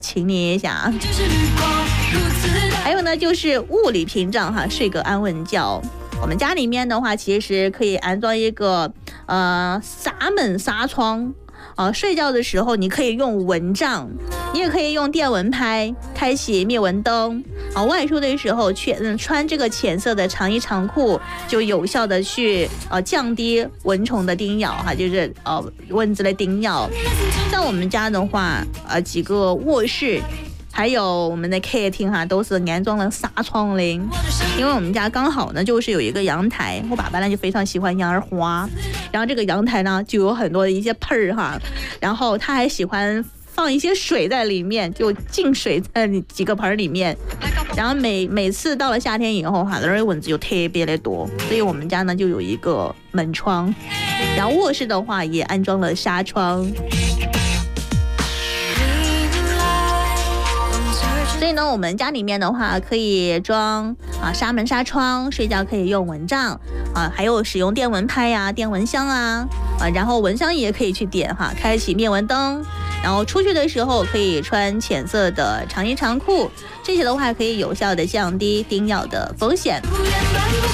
轻捏一下。还有呢，就是物理屏障哈，睡个安稳觉。我们家里面的话，其实可以安装一个纱门纱窗。睡觉的时候你可以用蚊帐，你也可以用电蚊拍开启灭蚊灯。外出的时候穿这个浅色的长衣长裤，就有效的去降低蚊虫的叮咬哈，就是蚊子的叮咬。像我们家的话，几个卧室。还有我们的客厅哈，都是安装了纱窗的，因为我们家刚好呢就是有一个阳台，我爸爸呢就非常喜欢养儿花，然后这个阳台呢就有很多的一些盆儿哈，然后他还喜欢放一些水在里面，就净水在几个盆里面，然后每次到了夏天以后哈，那儿蚊子就特别的多，所以我们家呢就有一个门窗，然后卧室的话也安装了纱窗。所以呢，我们家里面的话可以装纱门纱窗，睡觉可以用蚊帐还有使用电蚊拍呀、电蚊香然后蚊香也可以去点哈，开启灭蚊灯。然后出去的时候可以穿浅色的长衣长裤，这些的话可以有效的降低叮咬的风险。